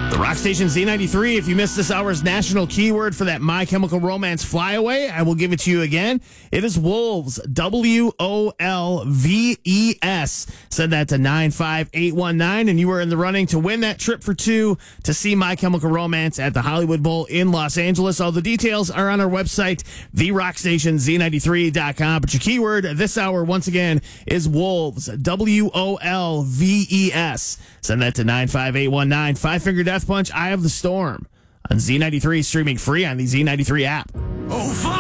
The Rock Station Z93. If you missed this hour's national keyword for that My Chemical Romance flyaway, I will give it to you again. It is Wolves. WOLVES. Send that to 95819, and you are in the running to win that trip for two to see My Chemical Romance at the Hollywood Bowl in Los Angeles. All the details are on our website, therockstationz93.com. But your keyword this hour, once again, is Wolves. WOLVES. Send that to 95819. Five Finger Death Punch, Eye of the Storm on Z93, streaming free on the Z93 app.